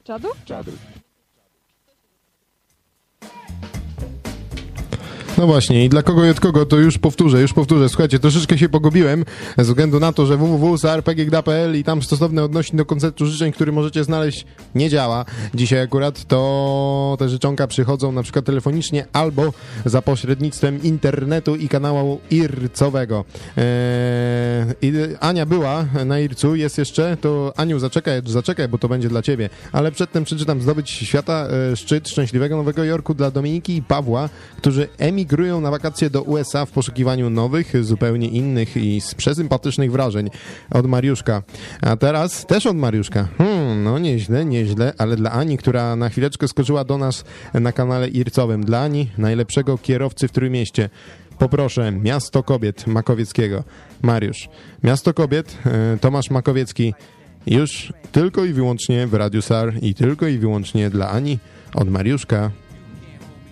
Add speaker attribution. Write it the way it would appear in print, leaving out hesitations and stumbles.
Speaker 1: Czadu?
Speaker 2: Czadu.
Speaker 3: No właśnie, i dla kogo i od kogo, to już powtórzę. Słuchajcie, troszeczkę się pogubiłem ze względu na to, że www.sarpgda.pl i tam stosowne odnośnik do koncertu życzeń, który możecie znaleźć, nie działa. Dzisiaj akurat to te życzonka przychodzą na przykład telefonicznie albo za pośrednictwem internetu i kanału IRC-owego. Ania była na IRC-u, jest jeszcze, to Aniu, zaczekaj, bo to będzie dla ciebie. Ale przedtem przeczytam: zdobyć świata, szczyt szczęśliwego Nowego Jorku dla Dominiki i Pawła, którzy emigrują na wakacje do USA w poszukiwaniu nowych, zupełnie innych i przesympatycznych wrażeń. Od Mariuszka. A teraz też od Mariuszka. No nieźle, ale dla Ani, która na chwileczkę skoczyła do nas na kanale IRC-owym. Dla Ani, najlepszego kierowcy w Trójmieście. Poproszę, Miasto Kobiet Makowieckiego. Mariusz. Miasto Kobiet, Tomasz Makowiecki. Już tylko i wyłącznie w Radiu SAR i tylko i wyłącznie dla Ani od Mariuszka.